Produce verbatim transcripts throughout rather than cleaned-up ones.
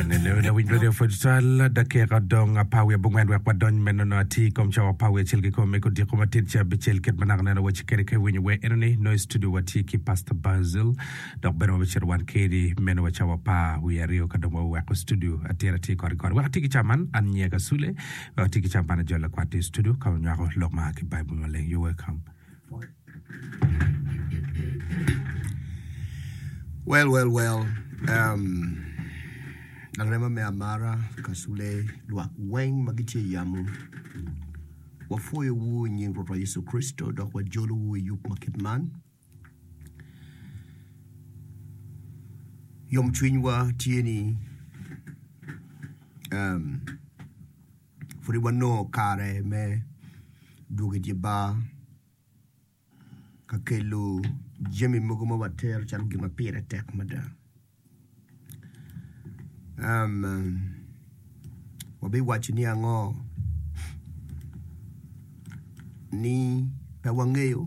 Nele win radio futsal da ke radong pawe bungwen wa kwadon menono ati kom chawa pawe chilgi ko me ko di ko matin cha bichel ket manak na wa chikere ke win we erni no studio wati ki pastor Basil dok bero bichir wan kedi meno wa chawa pa wi ario ka domo wa ko studio ati ati ko ko wa ati ki chaman an nyega sule wa ati ki chaman jola kwati studio ka nya ko lokma ki bible male you welcome. Well, well, well. Um, Nalema me amara kasule luak weng magiti yamu. Wafoye wu nying ropa Yesu Kristo dok wa jolo wu yup makitman. Yom chwinywa tieni um furi wano kare me duge jiba kakelu Jimmy Mugumo Water Chan Gima Pira Tech Mada. Um, we'll be watching Yango Ni Pawangeo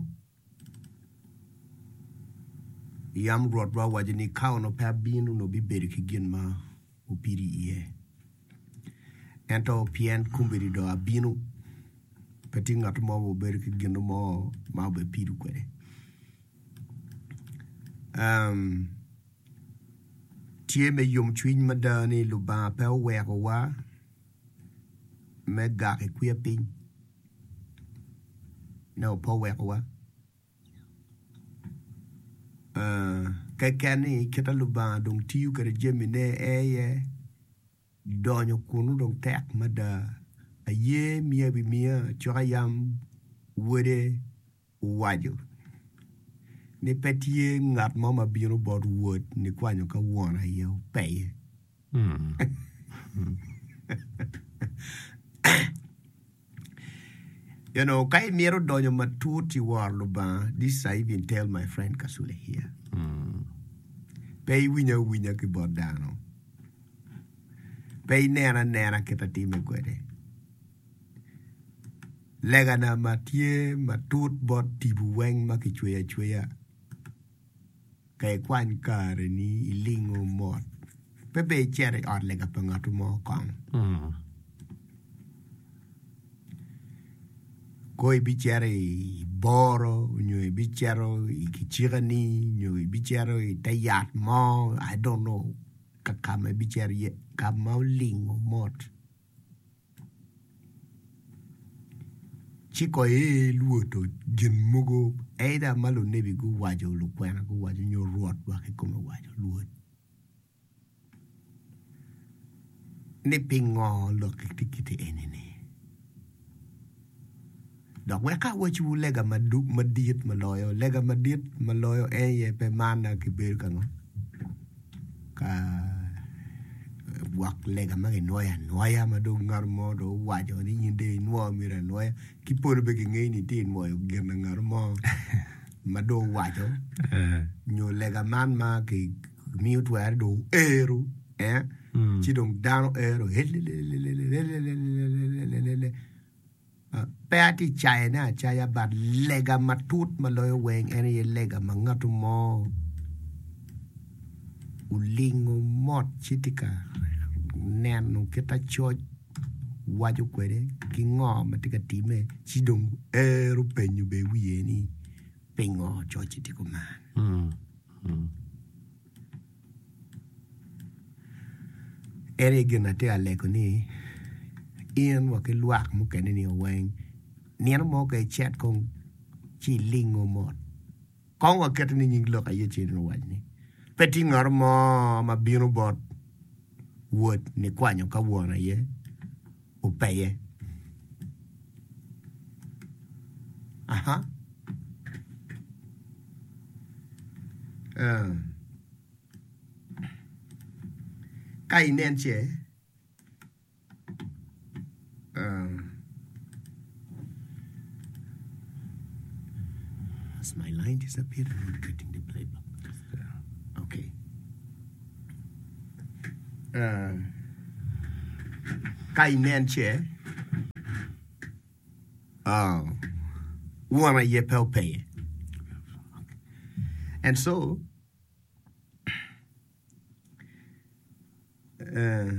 Yam Rod Raw Wajini Cow no Pabino no be buried again ma Upiri ye. Ento Pian Kumbiri do Abino Petting at more buried again no more Mabe Piru Quere. Um, tie me yom twin madani luba pe weko wa me gake kuya pin no po weko wa uh, kakani kita luba dong tiu kare jemine eye donyo kunu dong tek mada aye mia bi mia chokayam wede wajo ni petie ngat mama biro bod wood ni kwanyo ka wona yo pay mm. You know kai miro donyo matuti warlo ba this I even tell my friend Kasule here mm. Pay winya winya ki bodano pay nera nera kita time kwede lega na matie matut bod tibu weng makichweya chweya kay kwan kare ni ilingo mot pepe chere ot lega pangatu mo kong mm. Koi bichere boro nyo bichero ikichirani nyo bichero itayat mo I don't know kakame bichere kama lingo mot chiko e luoto gin mugo either malo nebi go wajo lu kwena go wajo nyo ruot wa ke kuma wajo luot ne pingo lo kikiti enene dok weka wachu lega maduk madit maloyo lega madit maloyo eye pe mana kibir kango ka wak lega magi noya noya madu ngar modo wajo ni nyinde no mira noya ki por be ngi ni tin moyo gerna ngar mo madu wajo nyo lega man ma ki miut war do eru eh ci dong dano eru peati china chaya bad lega matut maloyo weng ene lega mangatu mo ulingo mot chitika nenu kita choj wajo kwede ki ngom tika time chidong eru penyu be wiye ni pengo chochi tiko man mm. mm. Ere gina te aleko ni in wa ke luak mu kene ni weng nien mo ke chat kong chi lingo mot kong wa ket ni nying lo ka ye chi no wani peti ngar mo ma bino bot wood ni kwanyo ka wona ye upeye aha uh. Kai nenche uh. Has my line disappeared? I'm not getting the playback. Okay. Uh, Kai nenche oh wanna ye pel pay. And so uh,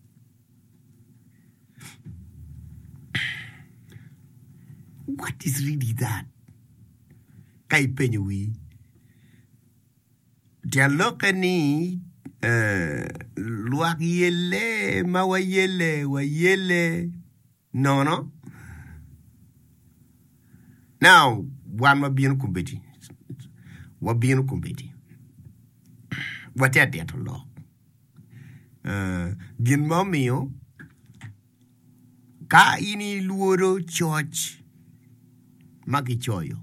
what is really that? Kai penyui. Dia lokani uh, luak yele mawa yele wa yele no no. Now one ma bien kumbeti. Wa bien kumbeti. What are that law? Uh, gin momio ka ini luoro church maki choyo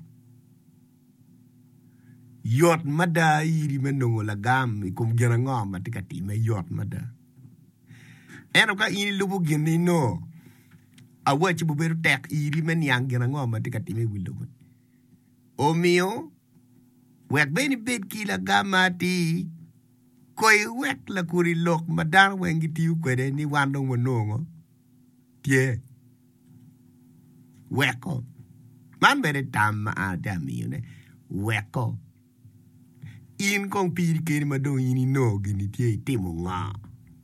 yot mada iri menongo la gam ikum gena ngom matikati me yot mada eno ka ini lubu gini no awa chibu beru tek iri men yang gena ngom matikati me wilu o mio wek beni bed kila gamati koi wek la kuri lok madar wengi tiu kwede ni wandong monongo tie weko man bere tam a dami ne weko in kong pir kiri madong ini no gini tie timo nga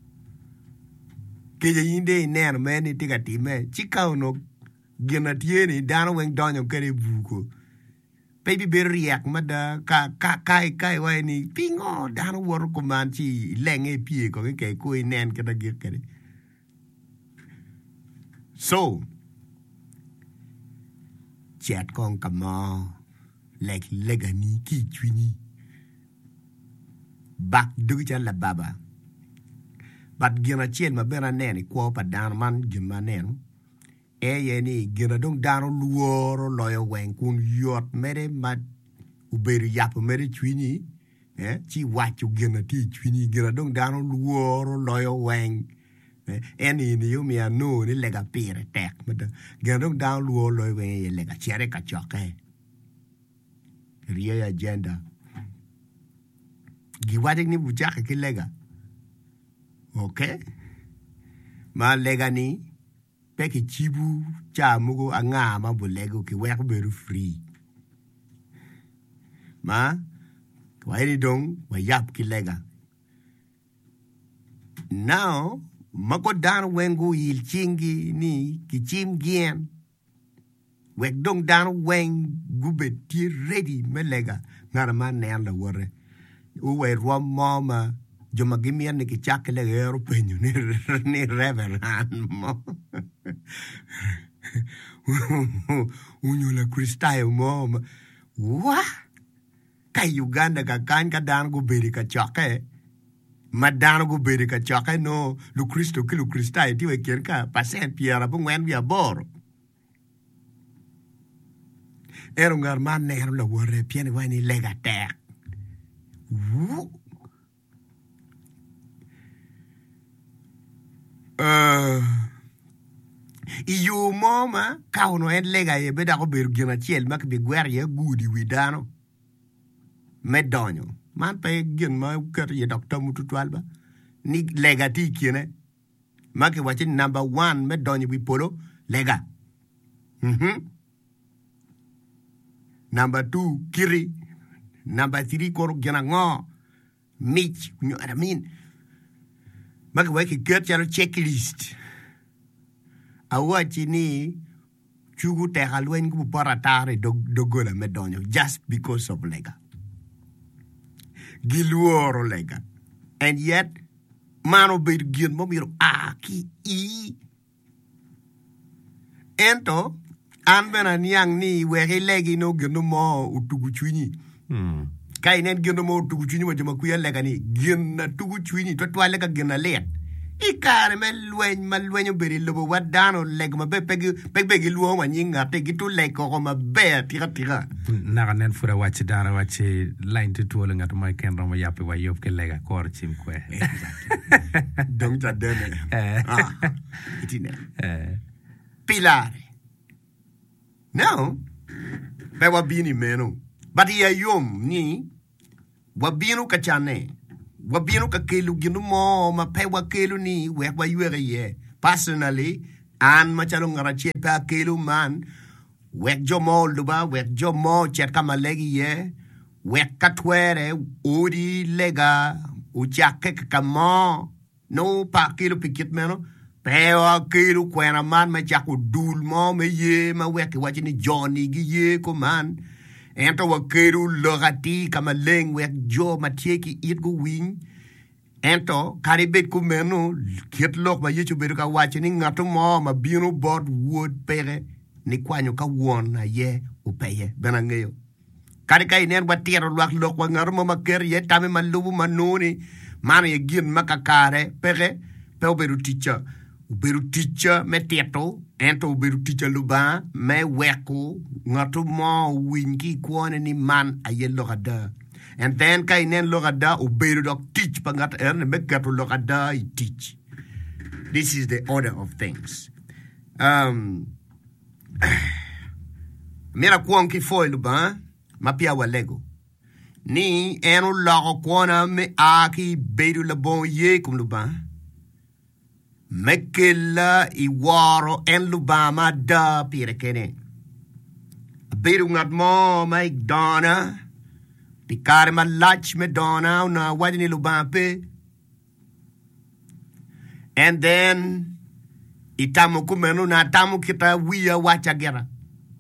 keja inde ner meni tika time chikao no gina tie ni dano weng donyo kere buko baby better yak mada ka ka kai kai wai ni pingo dano wor ko man chi lenge pie ko ke ko nen ka da gir kare so chat kong kama like legani ki chwini bak du cha la baba bat gina chen ma bera nen ko pa dan man gina nen e ye ni gina dong dano luoro loyo wen kun yot mere mat uberi yap mere chwini eh chi wachu gina ti chwini gina dong dano luoro loyo wen eh eni ni yo mi anu ni lega pire tek mata gina dong dano luoro loyo wen ye lega chere ka choke ria agenda giwadek ni bujaka ki lega okay ma lega ni peki chibu cha mugo anga ma bulego ki wek beru free ma kwa eri dong wa yap ki lega now mako dan wengu il chingi ni ki chim gien wek dong dan weng gube ti ready me lega ngara ma nen la wore uwe rom mama Joma gimi an ki chak le ero penyo ni ni reverend mo unyo la kristal mo wa kai Uganda ka kan ka dan go beri ka chake madano go beri ka chake no lu Kristo ki lu kristal ti we ker ka pasen piera bu ngwen via bor ero ngar man ne la wore pieni wa ni lega tek Uh, iyo moma kauno en lega ye beda ko ber gina chiel mak be gwer ye gudi widano medonyo man pe gin ma ker ye doctor mututwalba ni lega ti kine mak wachi number one medonyo bi polo lega mhm number two kiri number three koro gina ngo mich you know what I mean Maka waki get your checklist. Awachi ni chugu te halwen ku paratare do dogola medonyo just because of lega. Giluoro lega. And yet mano be gin momiro aki i. Ento anbena niang ni we legi no gino mo utugu chwini. Hmm. Kai nen gino mo tugu chwini mo jama kuya lega ni gina tugu chwini to twa lega gina let ikare me lwen ma lwen beri lobo wadano leg ma be pegi pegi luo ma nyinga te gitu leg ko ma be tira tira na nen fura wachi dara wachi line to to lenga to my ken ro ma yapi wa yop ke lega kor chim kwe donc ta dene ah itine eh pilare no be wa bini meno but ya yom ni wabinu kachane wabinu kakelu ginu mo ma pe wakelu ni we wa yuere ye personally an machalo ngarache pa kelu man we jomo luba we jomo chet kama legi ye we katwere uri lega uchake kama no pa kilo pikit meno pewa kilo kwena man ma chako dul mo me ye ma weke wachi ni Johnny gi ye ko man ento wa kilo logati kama leng wek jo ma tieki it go win ento karibet ku meno kit lok ma yechu bedo ka wachi ni ngato mo ma bino board wood pere ni kwanyo ka won na ye upeye bena ngeyo kari kai nen watiro lwak lok wa ngaro mo maker ye tame malubu manuni mano ye gin makakare pere pe oberu teacher uberu teacher me tieto ento uberu teacher luba me weko ngato mo winki kwone ni man aye lokada and then kai nen lokada uberu dok teach pangat erne me gato lokada I teach. This is the order of things. um mira kwon ki foi luba mapia wa lego ni eno logo kwona me aki bedu la bon ye kum luba mekela I waro en luba ma da pire kene bedu ngat mo mai dona pikare ma lach me dona una wadi ni luba pe and then itamu kumenu na tamu kita wiya wacha gera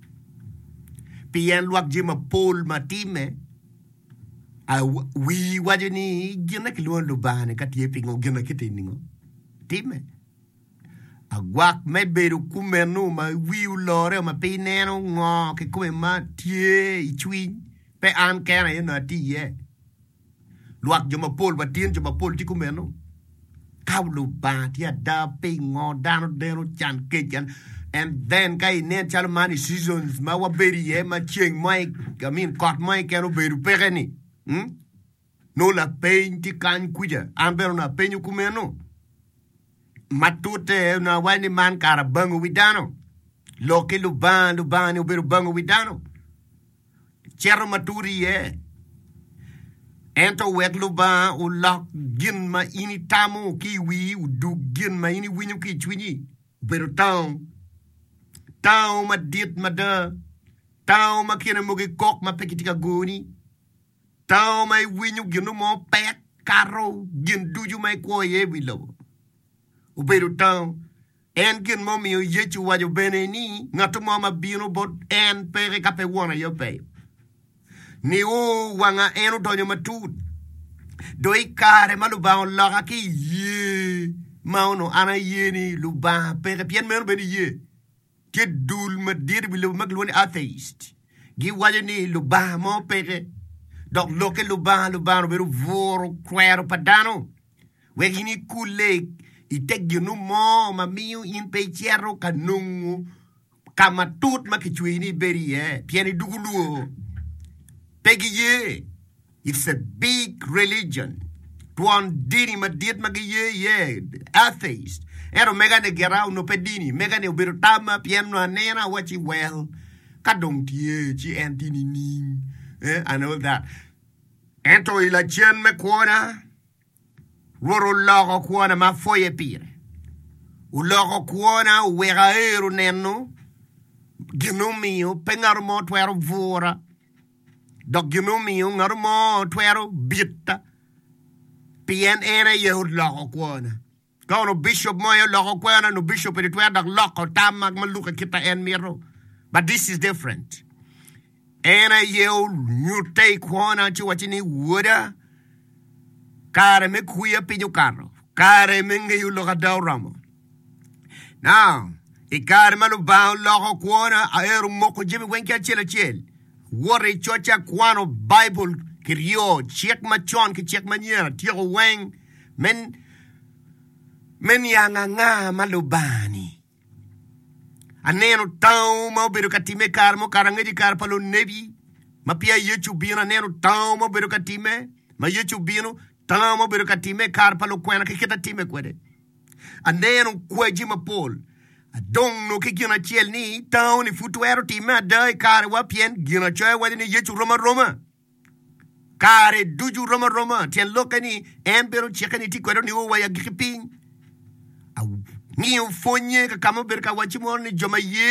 pien luak jima pol matime a wi wajini gina kilon lubane katie pingo gina kitiningo time a gwak me beru kumenu ma wi lore ma pineno ngo ke kume ma tie ichwi pe an kena yena tie luak jima pol batien jima pol ti kumenu kawlu ba tia da pingo dano deno chan kejan. And then kai nen chalmani seasons ma wa beri ye ma cheng mai I mean kot mai kero beru pereni hm no la penti kan kuja ambero na penyu kumeno matute na wani man kara bangu widano loke lu ban lu ban beru bangu widano chero maturi ye ento wet lu ban u lok gin ma ini tamu kiwi u du gin ma ini winyu ki chwini beru town tao ma dit ma da tao ma kina mugi kok ma pekitika goni tao mai winyu ginu mo pek karo gin duju mai ko ye bilo uberu tao en gin mo mi yechu wajo bene ni ngatu mo ma bino bot en pere kape wona yo pe ni o wanga enu tonyo matut doi kare malu ba on la ki ye mauno ana ye ni lu ba pere pien men beni ye ke dul ma dir bi lu magloni atheist gi wajani lu ba mo pere dok loke lu ba lu ba no beru voro kwero padano we gini kule I teginu mo ma miu in pechero kanungu kama tut ma kichwini beri ye pieni duguluo pegi ye it's a big religion tuan dini ma diet ma ye ye atheist ero mega ne gerau no pedini mega ne ubiru tama pieno anena wachi well kadong tie chi antini ni eh I know that ento ila chen me kuona Roro logo kuona ma foye pire. U logo kuona wera eru neno. Ginu mio pengarmo twero vora. Dok ginu mio ngarmo twero bitta. Pien ene yehud logo kuona. Kono bishop moyo logo kuona no bishop edi twero dak loko tamak maluka kita en miro. But this is different. Ene yehud nyute kuona chiwachini wuda. Kare me kuya pinyo carro. Kare me ngayon loka daw ramo. Now, ikare manu bao loko kuona aero moko jimi wenkia chela chel. Wari chocha kuano Bible kirio chek machon ki chek manyera tiro weng men men yanga nga malubani. Aneno tau mo beru katime karmo karangeji kar palo nebi. Mapia yechu bino aneno tau mo beru katime ma yechu bino Tamo beru katime kar palo kwena ke kita time kwede. Aneno kweji mapol. Adong no ke gina chiel ni tao ni futuero time dai kar wa pien gina choy wadi ni yechu roma roma. Kare duju roma roma tien lokani embero chekani ti kwero ni uwa ya gikiping. Au ni ufonye ka kamo beru ka wachimor ni joma ye